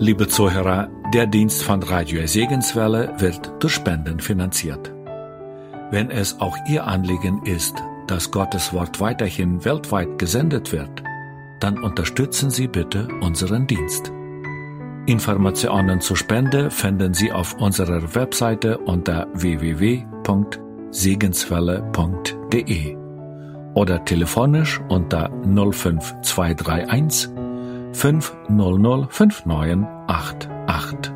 Liebe Zuhörer, der Dienst von Radio Segenswelle wird durch Spenden finanziert. Wenn es auch Ihr Anliegen ist, dass Gottes Wort weiterhin weltweit gesendet wird, dann unterstützen Sie bitte unseren Dienst. Informationen zur Spende finden Sie auf unserer Webseite unter www.segenswelle.de oder telefonisch unter 05231 500 5988.